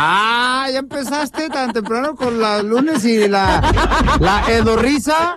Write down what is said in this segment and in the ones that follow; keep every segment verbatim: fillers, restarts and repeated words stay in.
Ah, ya empezaste tan temprano con los lunes y la, la edorrisa.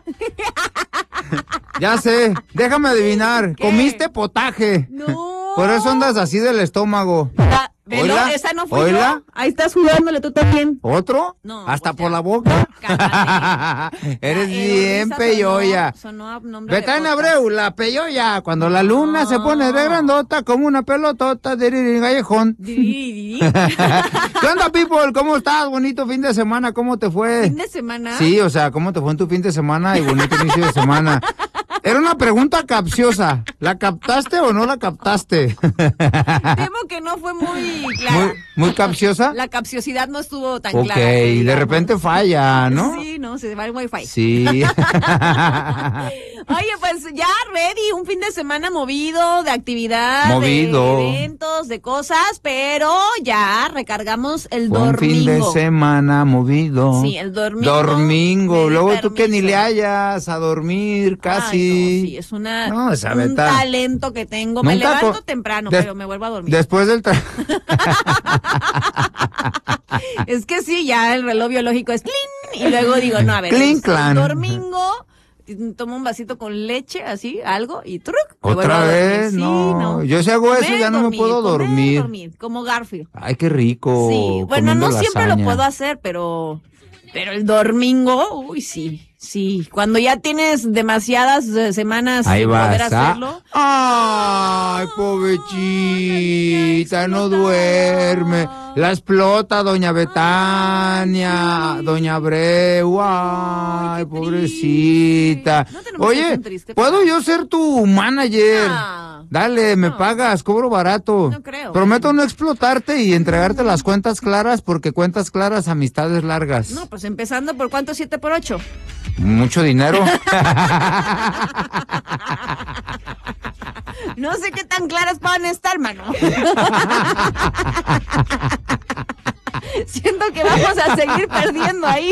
Ya sé, déjame adivinar. ¿Qué? Comiste potaje. No. Por eso andas así del estómago. Ah, velo, ¿Oíla? esa no fui ¿Oíla? yo. Ahí estás jugándole tú también. ¿Otro? No, Hasta pues por ya. la boca. Cálmate. Eres La bien edorrisa peyoya. sonó- sonó a nombre de Betania podcast. Abreu, la peyoya. Cuando la luna No. se pone de grandota como una pelotota de Riri Callejón. Di- di- ¿Qué onda, people? ¿Cómo estás? Bonito fin de semana. ¿Cómo te fue? Fin de semana. Sí, o sea, ¿cómo te fue en tu fin de semana y bonito inicio de semana? Era una pregunta capciosa. ¿La captaste o no la captaste? Temo que no fue muy clara. Muy, muy capciosa. La capciosidad no estuvo tan Ok, clara. que de digamos. repente falla, ¿no? Sí, no, se va el wifi. Sí. Oye, pues ya ready, un fin de semana movido, de actividad, Movido. de eventos, de cosas, pero ya recargamos el Fue un fin de domingo. semana movido. Sí, el domingo. Domingo. me di Luego tú que ni permiso. le hayas a dormir casi. Ay, no, sí, es una, No, esa un Beta. talento que tengo. Me Nunca levanto co- temprano, des- pero me vuelvo a dormir. Después del tra- Es que sí, ya el reloj biológico es clean y luego digo, no, a ver, Clean es clan. domingo, tomo un vasito con leche, así, algo, y truc. me vuelvo ¿Otra a dormir. vez? Sí, No, yo si hago eso Comer, ya no me dormir, puedo comer, dormir. dormir, como Garfield. Ay, qué rico. Sí, bueno, comiendo no siempre lo lasaña. puedo hacer, pero, pero el domingo, uy, sí, sí. Cuando ya tienes demasiadas eh, semanas Ahí sin poder vas a... hacerlo. Ay, pobrecita, no duerme. La explota doña Betania, doña Abreu. Ay, Ay, qué pobrecita. triste. No tenemos que Oye, ser triste, ¿puedo pero- yo ser tu manager? No. Dale, me No. pagas, cobro barato. No creo. Prometo no explotarte y entregarte las cuentas claras, porque cuentas claras, amistades largas. No, pues empezando por cuánto, siete por ocho. Mucho dinero. No sé qué tan claras puedan estar, mano. Siento que vamos a seguir perdiendo ahí.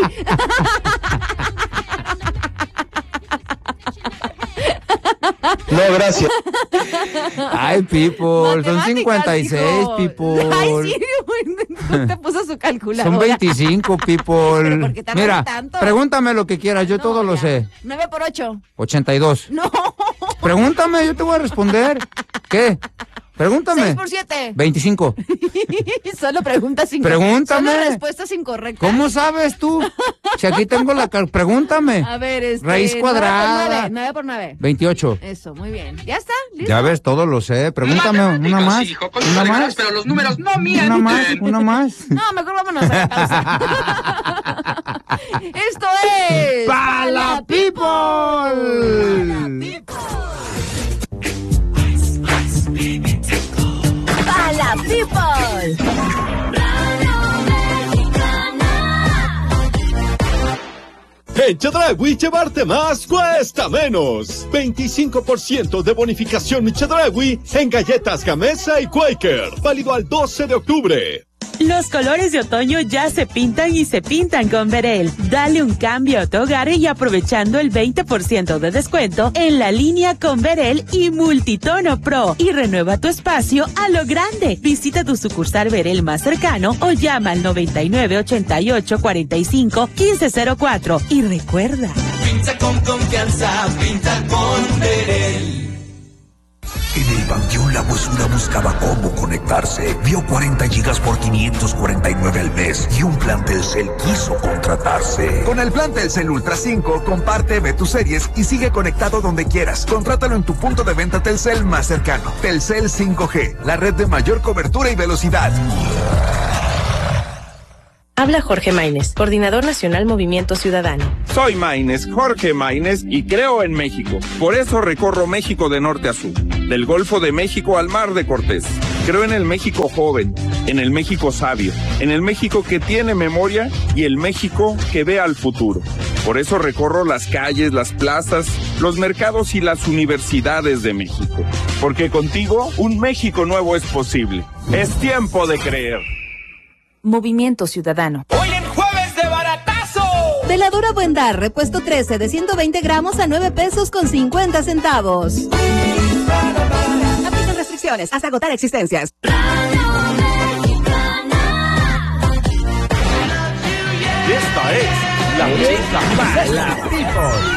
No, gracias. Ay, people, son Matemáticas, cincuenta y seis, hijo. people. Ay, sí, güey, te puso su calculadora. Son veinticinco, people. Pero ¿por qué tardas Mira, tanto? pregúntame lo que quieras, yo No, todo lo ya. sé. nueve por ocho. ochenta y dos. No. Pregúntame, yo te voy a responder. ¿Qué? Pregúntame. seis por siete. veinticinco. Solo preguntas incorrectas. Pregúntame. Solo respuestas incorrectas. ¿Cómo sabes tú? Si aquí tengo la... cal- Pregúntame. A ver, este. Raíz cuadrada. nueve por nueve. veintiocho. Eso, muy bien. ¿Ya está? ¿Listo? Ya ves, todo lo sé. Pregúntame una más. Hijo, con Una sus más. reglas, pero los números no Una mienten. más, una más. No, mejor vámonos a la pausa. Esto es. ¡Pa la people! ¡Para People! En Chedraui llevarte más cuesta menos. veinticinco por ciento de bonificación Chedraui en galletas Gamesa y Quaker. Válido al doce de octubre. Los colores de otoño ya se pintan y se pintan con Verel. Dale un cambio a tu hogar y aprovechando el veinte por ciento de descuento en la línea con Verel y Multitono Pro. Y renueva tu espacio a lo grande. Visita tu sucursal Verel más cercano o llama al noventa y nueve, ochenta y ocho, cuarenta y cinco, quince cero cuatro. Y recuerda, Pinta con confianza, pinta con Verel. En el Panteón La Huesuda buscaba cómo conectarse. Vio cuarenta gigas por quinientos cuarenta y nueve al mes y un plan Telcel quiso contratarse. Con el plan Telcel Ultra cinco, comparte, ve tus series y sigue conectado donde quieras. Contrátalo en tu punto de venta Telcel más cercano. Telcel cinco G, la red de mayor cobertura y velocidad. Habla Jorge Maínez, Coordinador Nacional Movimiento Ciudadano. Soy Maínez, Jorge Maínez, y creo en México. Por eso recorro México de norte a sur, del Golfo de México al Mar de Cortés. Creo en el México joven, en el México sabio, en el México que tiene memoria y el México que ve al futuro. Por eso recorro las calles, las plazas, los mercados y las universidades de México. Porque contigo, un México nuevo es posible. Es tiempo de creer. Movimiento Ciudadano. Hoy en jueves de baratazo. Veladora Buen Dar, repuesto trece de ciento veinte gramos a nueve pesos con cincuenta centavos. Aplican restricciones hasta agotar existencias. Esta es la chica mala.